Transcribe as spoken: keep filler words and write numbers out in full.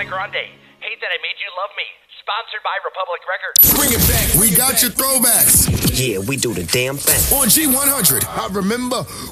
Grande. Hate That I Made You Love Me. Sponsored by Republic Records. Bring it back. We got your throwbacks. Yeah, we do the damn thing. On G one hundred. I remember